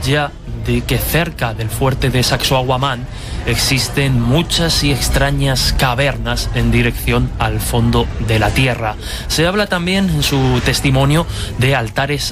ya de que cerca del fuerte de Sacsayhuamán existen muchas y extrañas cavernas en dirección al fondo de la tierra. Se habla también en su testimonio de altares